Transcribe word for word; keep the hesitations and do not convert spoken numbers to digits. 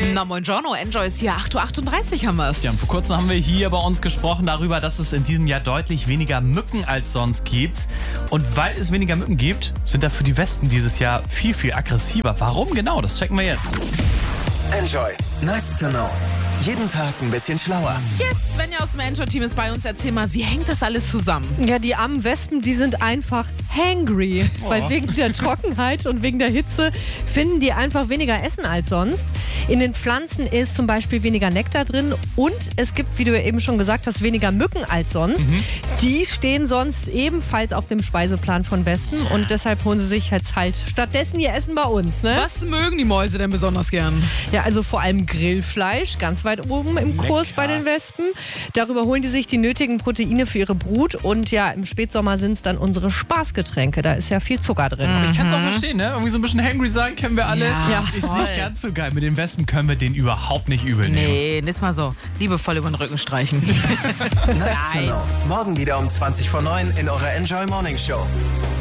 Na moin Giorno, Enjoy ist hier, acht Uhr achtunddreißig haben wir es. Ja, vor kurzem haben wir hier bei uns gesprochen darüber, dass es in diesem Jahr deutlich weniger Mücken als sonst gibt. Und weil es weniger Mücken gibt, sind dafür die Wespen dieses Jahr viel, viel aggressiver. Warum genau? Das checken wir jetzt. Enjoy. Nice to know. Jeden Tag ein bisschen schlauer. Yes, Svenja aus dem Enjoy-Team ist bei uns. Erzähl mal, wie hängt das alles zusammen? Ja, die armen Wespen, die sind einfach hangry. Oh. Weil wegen der Trockenheit und wegen der Hitze finden die einfach weniger Essen als sonst. In den Pflanzen ist zum Beispiel weniger Nektar drin und es gibt, wie du ja eben schon gesagt hast, weniger Mücken als sonst. Mhm. Die stehen sonst ebenfalls auf dem Speiseplan von Wespen und deshalb holen sie sich jetzt halt stattdessen ihr Essen bei uns. Ne? Was mögen die Mäuse denn besonders gern? Ja, also vor allem Grillfleisch, ganz weit oben im Kurs bei den Wespen. Darüber holen die sich die nötigen Proteine für ihre Brut und ja, im Spätsommer sind es dann unsere Spaßgetränke. Da ist ja viel Zucker drin. Aber ich kann es auch verstehen, ne? Irgendwie so ein bisschen hangry sein, kennen wir alle. Ja, ist voll. nicht ganz so geil. Mit den Wespen können wir den überhaupt nicht übel nehmen. Nee, nicht mal so. Liebevoll über den Rücken streichen. Nice to know. Morgen wieder um zwanzig vor neun in eurer Enjoy Morning Show.